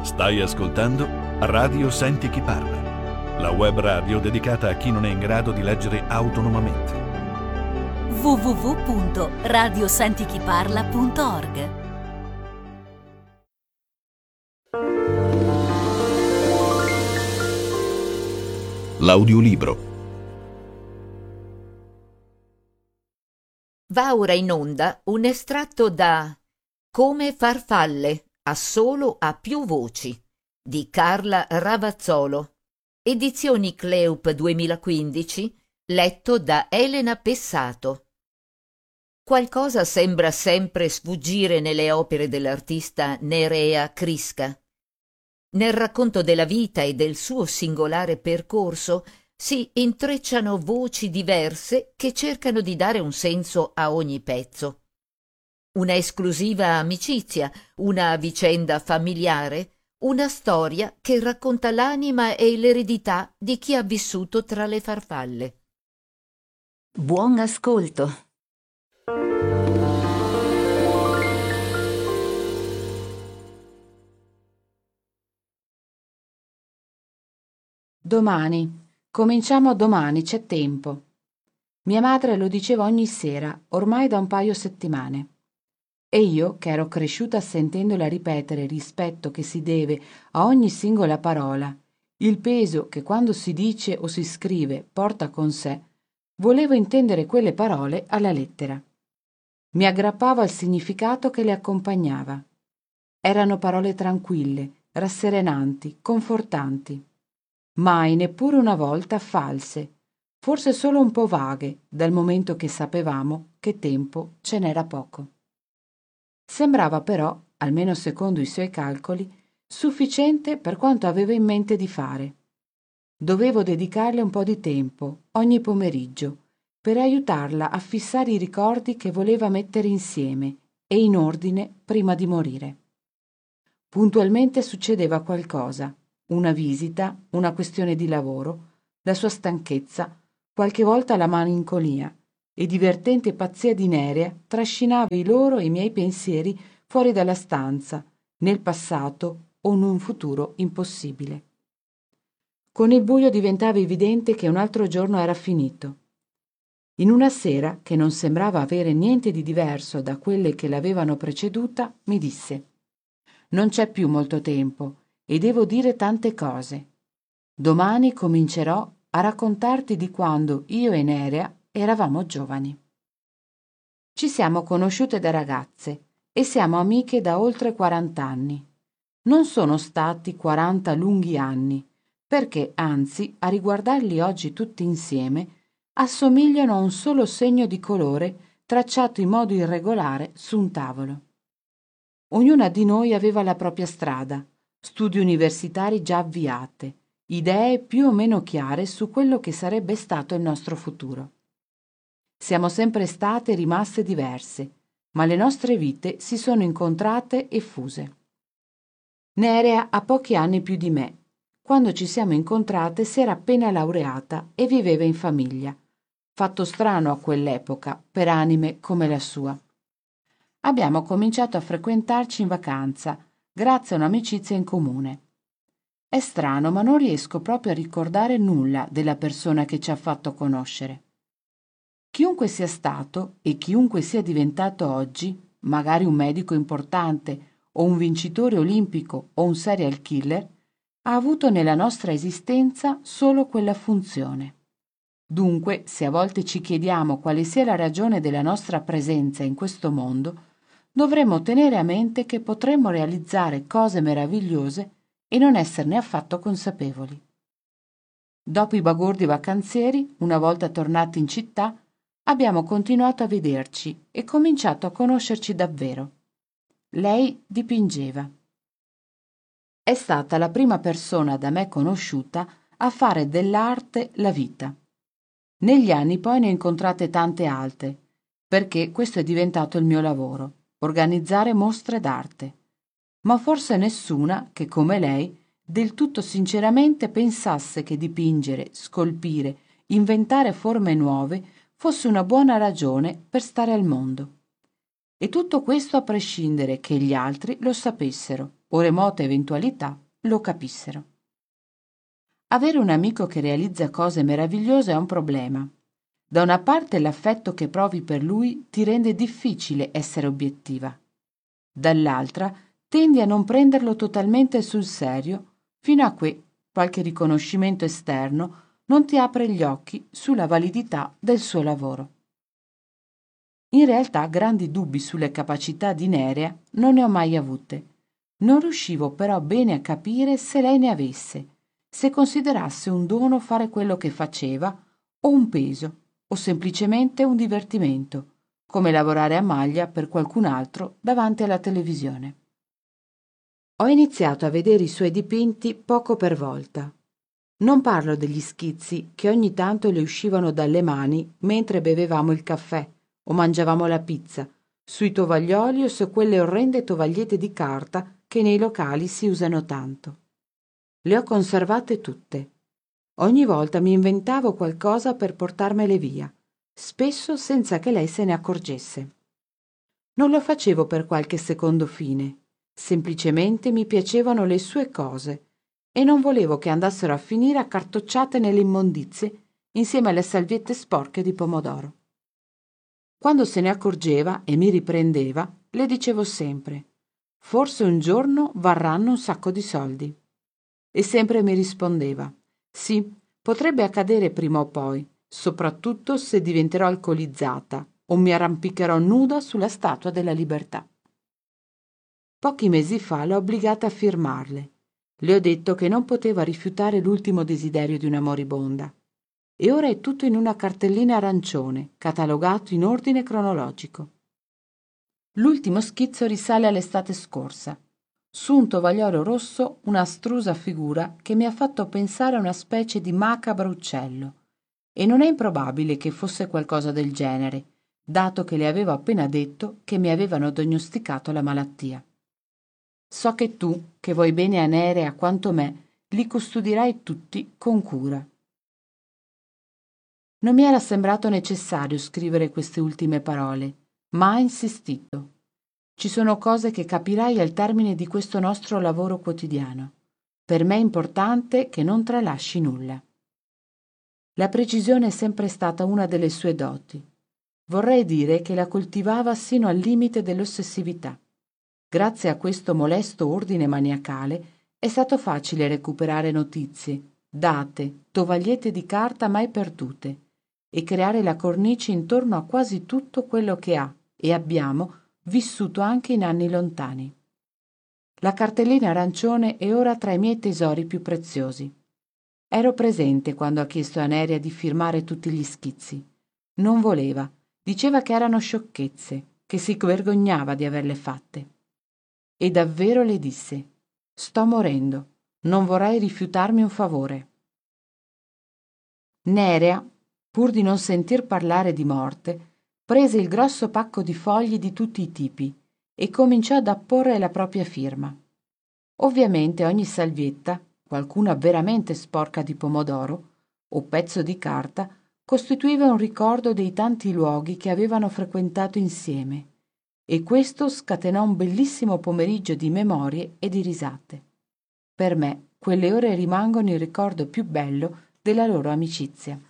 Stai ascoltando Radio Senti Chi Parla, la web radio dedicata a chi non è in grado di leggere autonomamente. www.radiosentichiparla.org. L'audiolibro. Va ora in onda un estratto da Come farfalle, a più voci, di Carla Ravazzolo, edizioni Cleup 2015, letto da Elena Pessato. Qualcosa sembra sempre sfuggire nelle opere dell'artista Nerea Crisca. Nel racconto della vita e del suo singolare percorso si intrecciano voci diverse che cercano di dare un senso a ogni pezzo. Una esclusiva amicizia, una vicenda familiare, una storia che racconta l'anima e l'eredità di chi ha vissuto tra le farfalle. Buon ascolto. Domani. Cominciamo domani, c'è tempo. Mia madre lo diceva ogni sera, ormai da un paio settimane. E io, che ero cresciuta sentendola ripetere il rispetto che si deve a ogni singola parola, il peso che quando si dice o si scrive porta con sé, volevo intendere quelle parole alla lettera. Mi aggrappavo al significato che le accompagnava. Erano parole tranquille, rasserenanti, confortanti. Mai, neppure una volta, false, forse solo un po' vaghe, dal momento che sapevamo che tempo ce n'era poco. Sembrava però, almeno secondo i suoi calcoli, sufficiente per quanto aveva in mente di fare. Dovevo dedicarle un po' di tempo, ogni pomeriggio, per aiutarla a fissare i ricordi che voleva mettere insieme e in ordine prima di morire. Puntualmente succedeva qualcosa, una visita, una questione di lavoro, la sua stanchezza, qualche volta la malinconia, e divertente pazzia di Nerea trascinava i loro e i miei pensieri fuori dalla stanza, nel passato o in un futuro impossibile. Con il buio diventava evidente che un altro giorno era finito. In una sera, che non sembrava avere niente di diverso da quelle che l'avevano preceduta, mi disse: «Non c'è più molto tempo e devo dire tante cose. Domani comincerò a raccontarti di quando io e Nerea eravamo giovani. Ci siamo conosciute da ragazze e siamo amiche da oltre 40 anni. Non sono stati 40 lunghi anni, perché anzi, a riguardarli oggi tutti insieme, assomigliano a un solo segno di colore tracciato in modo irregolare su un tavolo. Ognuna di noi aveva la propria strada, studi universitari già avviate, idee più o meno chiare su quello che sarebbe stato il nostro futuro. Siamo sempre state rimaste diverse, ma le nostre vite si sono incontrate e fuse. Nerea ha pochi anni più di me. Quando ci siamo incontrate si era appena laureata e viveva in famiglia. Fatto strano a quell'epoca per anime come la sua. Abbiamo cominciato a frequentarci in vacanza, grazie a un'amicizia in comune. È strano, ma non riesco proprio a ricordare nulla della persona che ci ha fatto conoscere. Chiunque sia stato e chiunque sia diventato oggi, magari un medico importante o un vincitore olimpico o un serial killer, ha avuto nella nostra esistenza solo quella funzione. Dunque, se a volte ci chiediamo quale sia la ragione della nostra presenza in questo mondo, dovremmo tenere a mente che potremmo realizzare cose meravigliose e non esserne affatto consapevoli. Dopo i bagordi vacanzieri, una volta tornati in città, abbiamo continuato a vederci e cominciato a conoscerci davvero. Lei dipingeva. È stata la prima persona da me conosciuta a fare dell'arte la vita. Negli anni poi ne ho incontrate tante altre, perché questo è diventato il mio lavoro, organizzare mostre d'arte. Ma forse nessuna che, come lei, del tutto sinceramente pensasse che dipingere, scolpire, inventare forme nuove fosse una buona ragione per stare al mondo. E tutto questo a prescindere che gli altri lo sapessero o remota eventualità lo capissero. Avere un amico che realizza cose meravigliose è un problema. Da una parte l'affetto che provi per lui ti rende difficile essere obiettiva. Dall'altra tendi a non prenderlo totalmente sul serio fino a che qualche riconoscimento esterno non ti apre gli occhi sulla validità del suo lavoro. In realtà grandi dubbi sulle capacità di Nerea non ne ho mai avute. Non riuscivo però bene a capire se lei ne avesse, se considerasse un dono fare quello che faceva o un peso o semplicemente un divertimento, come lavorare a maglia per qualcun altro davanti alla televisione. Ho iniziato a vedere i suoi dipinti poco per volta. Non parlo degli schizzi che ogni tanto le uscivano dalle mani mentre bevevamo il caffè o mangiavamo la pizza, sui tovaglioli o su quelle orrende tovagliette di carta che nei locali si usano tanto. Le ho conservate tutte. Ogni volta mi inventavo qualcosa per portarmele via, spesso senza che lei se ne accorgesse. Non lo facevo per qualche secondo fine, semplicemente mi piacevano le sue cose e non volevo che andassero a finire accartocciate nelle immondizie insieme alle salviette sporche di pomodoro. Quando se ne accorgeva e mi riprendeva, le dicevo sempre: «Forse un giorno varranno un sacco di soldi». E sempre mi rispondeva: «Sì, potrebbe accadere prima o poi, soprattutto se diventerò alcolizzata o mi arrampicherò nuda sulla Statua della Libertà». Pochi mesi fa l'ho obbligata a firmarle. Le ho detto che non poteva rifiutare l'ultimo desiderio di una moribonda. E ora è tutto in una cartellina arancione, catalogato in ordine cronologico. L'ultimo schizzo risale all'estate scorsa. Su un tovagliolo rosso una astrusa figura che mi ha fatto pensare a una specie di macabro uccello. E non è improbabile che fosse qualcosa del genere, dato che le avevo appena detto che mi avevano diagnosticato la malattia. So che tu, che vuoi bene a Nerea quanto me, li custodirai tutti con cura. Non mi era sembrato necessario scrivere queste ultime parole, ma ha insistito. Ci sono cose che capirai al termine di questo nostro lavoro quotidiano. Per me è importante che non tralasci nulla. La precisione è sempre stata una delle sue doti. Vorrei dire che la coltivava sino al limite dell'ossessività. Grazie a questo molesto ordine maniacale è stato facile recuperare notizie, date, tovagliette di carta mai perdute e creare la cornice intorno a quasi tutto quello che ha e abbiamo vissuto anche in anni lontani. La cartellina arancione è ora tra i miei tesori più preziosi. Ero presente quando ha chiesto a Nerea di firmare tutti gli schizzi. Non voleva, diceva che erano sciocchezze, che si vergognava di averle fatte. E davvero le disse: «Sto morendo, non vorrei rifiutarmi un favore». Nerea, pur di non sentir parlare di morte, prese il grosso pacco di fogli di tutti i tipi e cominciò ad apporre la propria firma. Ovviamente ogni salvietta, qualcuna veramente sporca di pomodoro o pezzo di carta, costituiva un ricordo dei tanti luoghi che avevano frequentato insieme, e questo scatenò un bellissimo pomeriggio di memorie e di risate. Per me quelle ore rimangono il ricordo più bello della loro amicizia.